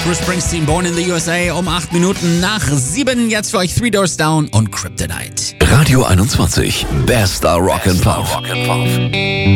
Bruce Springsteen, Born in the USA, um 8 Minuten nach 7. Jetzt für euch Three Doors Down und Kryptonite. Radio 21, bester Rock and Pop.